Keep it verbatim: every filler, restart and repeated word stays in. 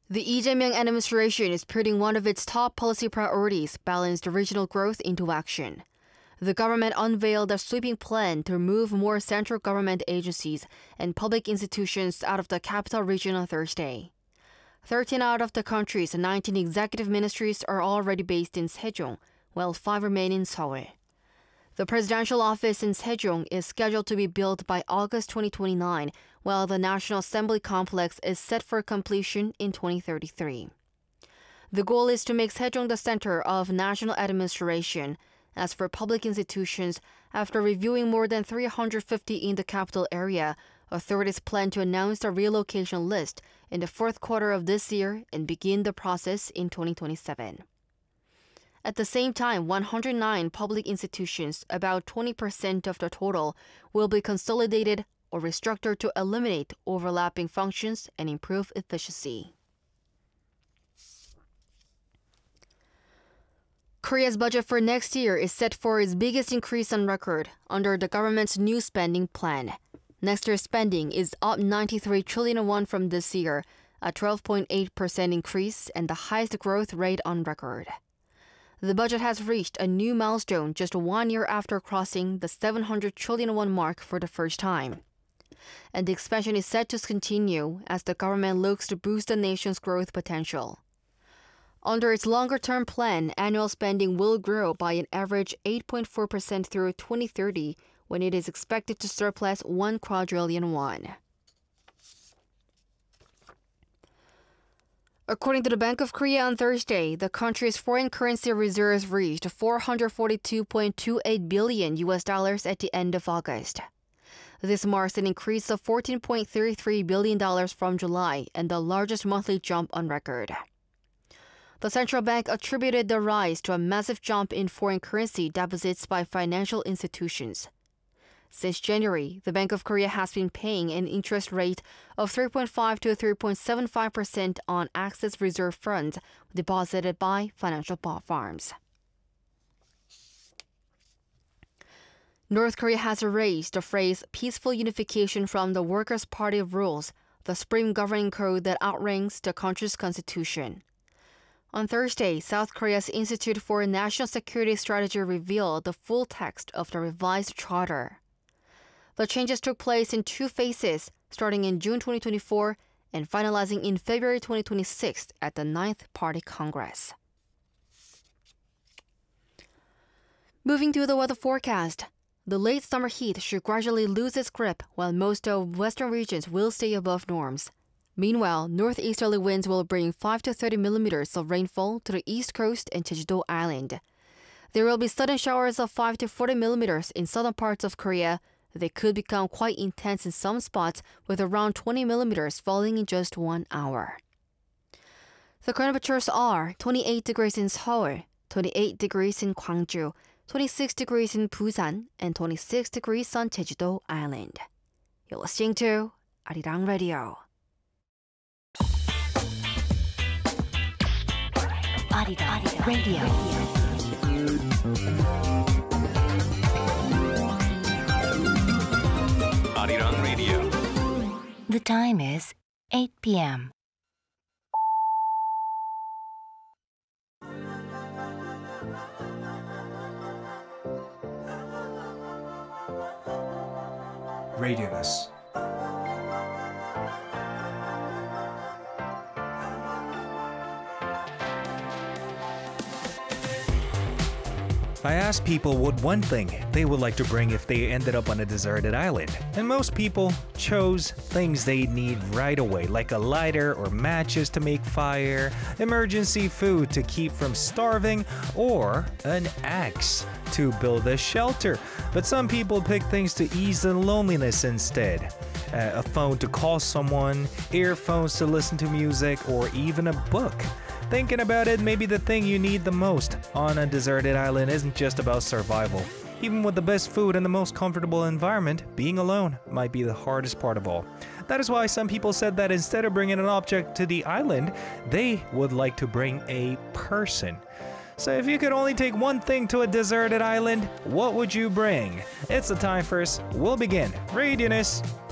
The Lee Jae-myung administration is putting one of its top policy priorities, balanced regional growth, into action. The government unveiled a sweeping plan to remove more central government agencies and public institutions out of the capital region on Thursday. thirteen out of the country's nineteen executive ministries are already based in Sejong, while five remain in Seoul. The presidential office in Sejong is scheduled to be built by August twenty twenty-nine, while the National Assembly complex is set for completion in twenty thirty-three. The goal is to make Sejong the center of national administration. As for public institutions, after reviewing more than three hundred fifty in the capital area, authorities plan to announce the relocation list in the fourth quarter of this year and begin the process in twenty twenty-seven. At the same time, one hundred nine public institutions, about twenty percent of the total, will be consolidated or restructured to eliminate overlapping functions and improve efficiency. Korea's budget for next year is set for its biggest increase on record under the government's new spending plan. Next year's spending is up ninety-three trillion won from this year, a twelve point eight percent increase and the highest growth rate on record. The budget has reached a new milestone just one year after crossing the seven hundred trillion won mark for the first time. And the expansion is set to continue as the government looks to boost the nation's growth potential. Under its longer-term plan, annual spending will grow by an average eight point four percent through twenty thirty, when it is expected to surpass one quadrillion won. According to the Bank of Korea on Thursday, the country's foreign currency reserves reached four hundred forty-two point two eight billion U S dollars at the end of August. This marks an increase of fourteen point three three billion dollars from July and the largest monthly jump on record. The central bank attributed the rise to a massive jump in foreign currency deposits by financial institutions. Since January, the Bank of Korea has been paying an interest rate of three point five to three point seven five percent on excess reserve funds deposited by financial firms. North Korea has erased the phrase peaceful unification from the Workers' Party rules, the supreme governing code that outranks the country's constitution. On Thursday, South Korea's Institute for National Security Strategy revealed the full text of the revised charter. The changes took place in two phases, starting in June twenty twenty-four and finalizing in February twenty twenty-six at the Ninth Party Congress. Moving to the weather forecast, the late summer heat should gradually lose its grip while most of western regions will stay above norms. Meanwhile, northeasterly winds will bring five to thirty millimeters of rainfall to the east coast and Jeju-do Island. There will be sudden showers of five to forty millimeters in southern parts of Korea. They could become quite intense in some spots, with around twenty millimeters falling in just one hour. The temperatures are twenty-eight degrees in Seoul, twenty-eight degrees in Gwangju, twenty-six degrees in Busan, and twenty-six degrees on Jeju-do Island. You're listening to Arirang Radio. Arirang Radio. Arirang Radio. The time is eight p m Radio News. I asked people what one thing they would like to bring if they ended up on a deserted island, and most people chose things they need right away, like a lighter or matches to make fire, emergency food to keep from starving, or an axe to build a shelter. But some people pick things to ease the loneliness instead. Uh, a phone to call someone, earphones to listen to music, or even a book. Thinking about it, maybe the thing you need the most on a deserted island isn't just about survival. Even with the best food and the most comfortable environment, being alone might be the hardest part of all. That is why some people said that instead of bringing an object to the island, they would like to bring a person. So if you could only take one thing to a deserted island, what would you bring? It's the time first. We'll begin. Radio News.